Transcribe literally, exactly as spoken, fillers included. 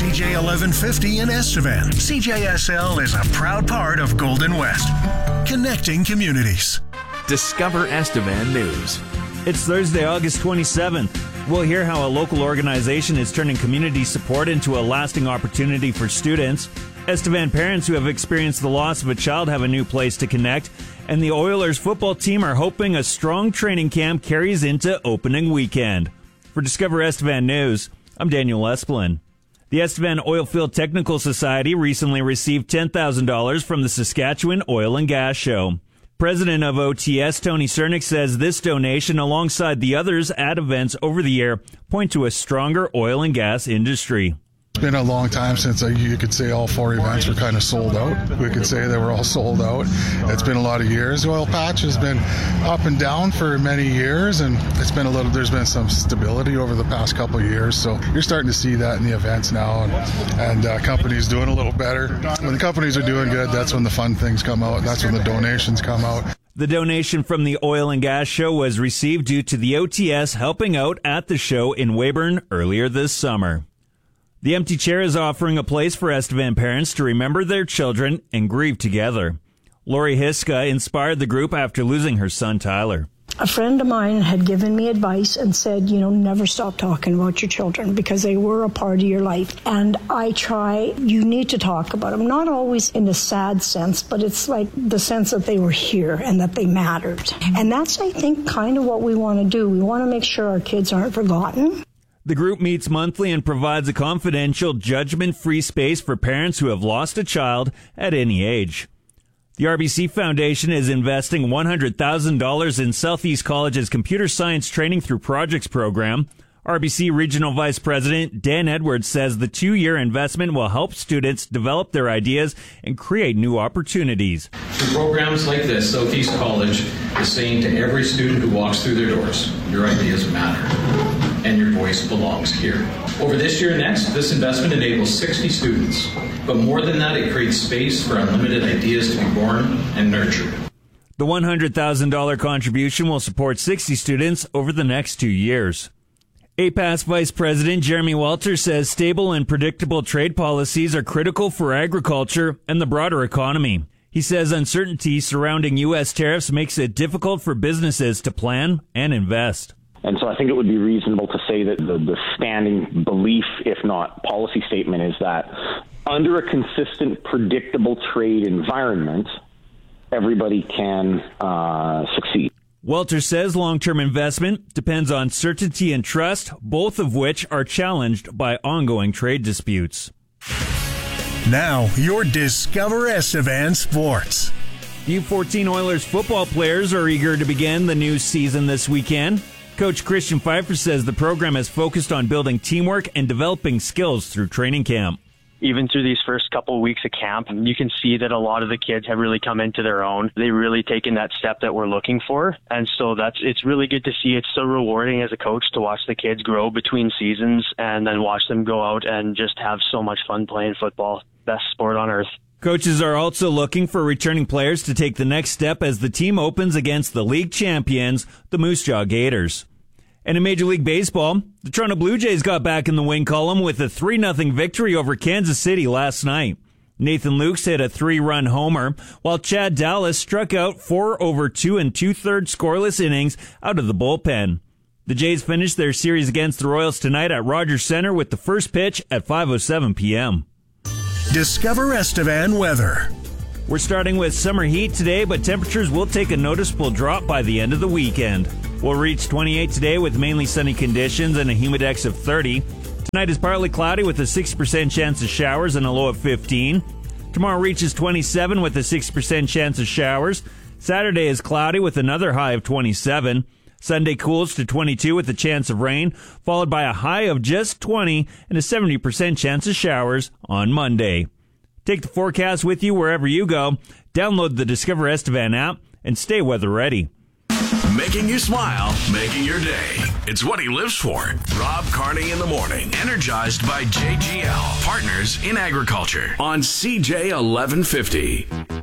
C J eleven fifty in Estevan. C J S L is a proud part of Golden West, connecting communities. Discover Estevan News. It's Thursday, August twenty-seventh. We'll hear how a local organization is turning community support into a lasting opportunity for students. Estevan parents who have experienced the loss of a child have a new place to connect. And the Oilers football team are hoping a strong training camp carries into opening weekend. For Discover Estevan News, I'm Daniel Esplin. The Estevan Oilfield Technical Society recently received ten thousand dollars from the Saskatchewan Oil and Gas Show. President of O T S, Tony Cernick, says this donation, alongside the others at events over the year, point to a stronger oil and gas industry. It's been a long time since uh, you could say all four events were kind of sold out. We could say they were all sold out. It's been a lot of years. Oil Patch has been up and down for many years, and it's been a little. There's been some stability over the past couple of years. So you're starting to see that in the events now, and, and uh, companies doing a little better. When the companies are doing good, that's when the fun things come out. That's when the donations come out. The donation from the Oil and Gas Show was received due to the O T S helping out at the show in Weyburn earlier this summer. The Empty Chair is offering a place for Estevan parents to remember their children and grieve together. Lori Hiska inspired the group after losing her son, Tyler. A friend of mine had given me advice and said, you know, never stop talking about your children because they were a part of your life. And I try, you need to talk about them, not always in the sad sense, but it's like the sense that they were here and that they mattered. And that's, I think, kind of what we want to do. We want to make sure our kids aren't forgotten. The group meets monthly and provides a confidential, judgment-free space for parents who have lost a child at any age. The R B C Foundation is investing one hundred thousand dollars in Southeast College's computer science training through projects program. R B C Regional Vice President Dan Edwards says the two-year investment will help students develop their ideas and create new opportunities. Through programs like this, Southeast College is saying to every student who walks through their doors, your ideas matter, and your voice belongs here. Over this year and next, this investment enables sixty students. But more than that, it creates space for unlimited ideas to be born and nurtured. The one hundred thousand dollars contribution will support sixty students over the next two years. A P A S Vice President Jeremy Walter says stable and predictable trade policies are critical for agriculture and the broader economy. He says uncertainty surrounding U S tariffs makes it difficult for businesses to plan and invest. And so I think it would be reasonable to say that the, the standing belief, if not policy statement, is that under a consistent, predictable trade environment, everybody can uh, succeed. Walter says long-term investment depends on certainty and trust, both of which are challenged by ongoing trade disputes. Now, your Discover Estevan Sports. U fourteen Oilers football players are eager to begin the new season this weekend. Coach Christian Pfeiffer says the program is focused on building teamwork and developing skills through training camp. Even through these first couple of weeks of camp, you can see that a lot of the kids have really come into their own. They've really taken that step that we're looking for. And so that's it's really good to see. It's so rewarding as a coach to watch the kids grow between seasons and then watch them go out and just have so much fun playing football. Best sport on earth. Coaches are also looking for returning players to take the next step as the team opens against the league champions, the Moose Jaw Gators. And in Major League Baseball, the Toronto Blue Jays got back in the win column with a three nothing victory over Kansas City last night. Nathan Lukes hit a three-run homer, while Chad Dallas struck out four over two and two-thirds scoreless innings out of the bullpen. The Jays finished their series against the Royals tonight at Rogers Center with the first pitch at five oh seven p.m. Discover Estevan weather. We're starting with summer heat today, but temperatures will take a noticeable drop by the end of the weekend. We'll reach twenty-eight today with mainly sunny conditions and a humidex of thirty. Tonight is partly cloudy with a six percent chance of showers and a low of fifteen. Tomorrow reaches twenty-seven with a six percent chance of showers. Saturday is cloudy with another high of twenty-seven. Sunday cools to twenty-two with a chance of rain, followed by a high of just twenty and a seventy percent chance of showers on Monday. Take the forecast with you wherever you go. Download the Discover Estevan app and stay weather ready. Making you smile, making your day. It's what he lives for. Rob Carney in the morning. Energized by J G L. Partners in Agriculture. On C J eleven fifty.